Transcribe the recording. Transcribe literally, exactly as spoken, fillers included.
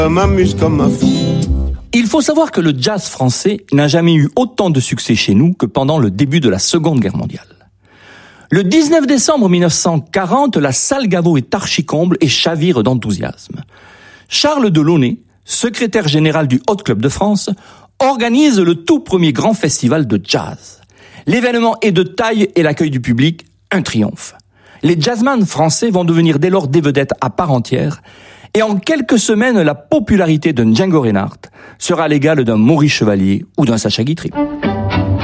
Je m'amuse comme un fou. Il faut savoir que le jazz français n'a jamais eu autant de succès chez nous que pendant le début de la Seconde Guerre mondiale. Le dix-neuf décembre mille neuf cent quarante, la salle Gaveau est archi-comble et chavire d'enthousiasme. Charles Delaunay, secrétaire général du Hot Club de France, organise le tout premier grand festival de jazz. L'événement est de taille et l'accueil du public, un triomphe. Les jazzman français vont devenir dès lors des vedettes à part entière, et en quelques semaines, la popularité d'un Django Reinhardt sera l'égale d'un Maurice Chevalier ou d'un Sacha Guitry.